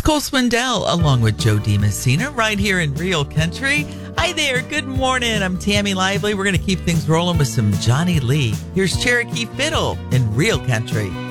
Cole Swindell along with Joe DiMessina right here in Real Country. Hi there. Good morning. I'm Tammy Lively. We're going to keep things rolling with some Johnny Lee. Here's Cherokee Fiddle in Real Country.